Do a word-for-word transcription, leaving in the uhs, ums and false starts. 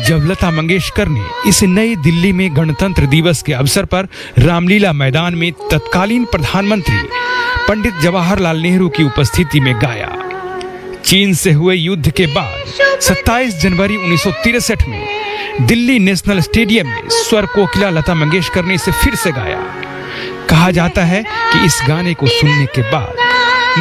जब लता मंगेशकर ने इस नई दिल्ली में गणतंत्र दिवस के अवसर पर रामलीला मैदान में तत्कालीन प्रधानमंत्री पंडित जवाहरलाल नेहरू की उपस्थिति में गाया। चीन से हुए युद्ध के बाद सत्ताईस जनवरी उन्नीस सौ तिरसठ में दिल्ली नेशनल स्टेडियम में स्वर कोकिला लता मंगेशकर ने इसे फिर से गाया। कहा जाता है कि इस गाने को सुनने के बाद